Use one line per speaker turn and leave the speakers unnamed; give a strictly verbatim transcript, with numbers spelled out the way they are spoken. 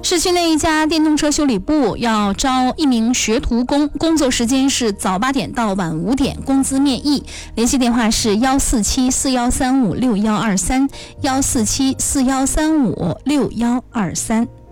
市区内一家电动车修理部要招一名学徒工，工作时间是早八点到晚五点，工资面议。联系电话是幺四七四幺三五六幺二三，幺四七四幺三五六幺二三。